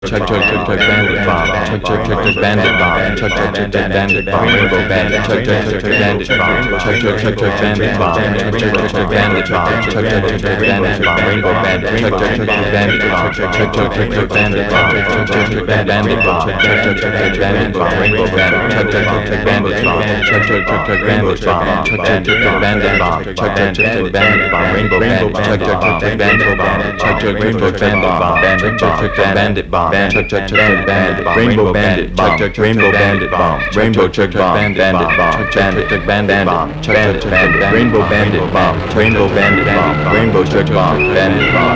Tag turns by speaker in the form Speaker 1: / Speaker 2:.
Speaker 1: Chug chug chug chug bandit bomb. Chug chug chug chug bandit bomb. Chug chug chug chug bandit bomb. Rainbow bandit. Chug chug chug chug bandit bomb. Chug chug chug chug bandit bomb. Chug chug chug chug bandit bomb. Chug chug chug chug bandit bomb. Rainbow bandit. Chug chug chug chug bandit bomb. Chug chug chug chug bandit bomb. Chug chug chug chug bandit bomb. Chug chug chug chug bandit bomb. Rainbow bandit. Chug chug chug chug bandit bomb. Chug chug chug chug bandit bomb. Chug chug chug chug bandit bomb. Chug chug chug chug bandit bomb. Rainbow bandit. Chug chug chug chug bandit bomb. Chug chug rainbow bandit bomb. Chug chug chug bandit bomb. Chug chug chug bandit bomb. Rainbow bandit bomb. Chug chug rainbow bandit bomb. Rainbow chug bomb. Bandit bomb. Chug chug bandit bomb. Chug chug rainbow bandit bomb. Rainbow bandit bomb. Rainbow chug bomb. Bandit bomb.